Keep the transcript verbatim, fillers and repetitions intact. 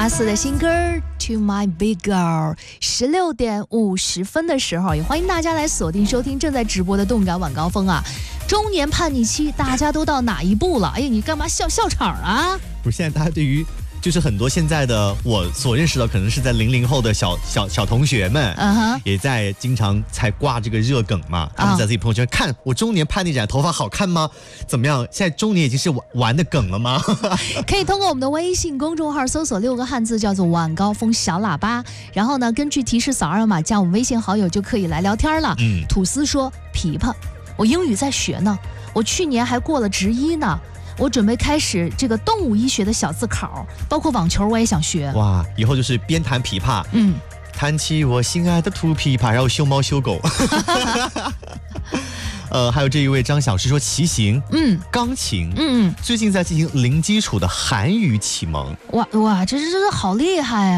阿四的新歌 To My Big Girl， 十六点五十分的时候，也欢迎大家来锁定收听正在直播的动感晚高峰啊。中年叛逆期，大家都到哪一步了？哎呀，你干嘛笑笑场啊？ 不是，现在大家对于就是很多现在的我所认识的，可能是在零零后的小小小同学们，嗯哼、uh-huh. 也在经常才挂这个热梗嘛。他们在自己朋友圈、uh-huh. 看我中年叛逆染头发好看吗？怎么样？现在中年已经是玩玩的梗了吗？ 可以通过我们的微信公众号搜索六个汉字叫做晚高峰小喇叭，然后呢，根据提示扫二维码加我们微信好友就可以来聊天了。嗯，吐司说琵琶，我英语在学呢，我去年还过了职一呢。我准备开始这个动物医学的小字考，包括网球我也想学。 哇，以后就是边弹琵琶，嗯，弹起我心爱的土琵琶，然后修猫修狗。呃，还有这一位张小诗说骑行，嗯，钢琴，嗯，最近在进行零基础的韩语启蒙。 哇哇，这这这好厉害啊！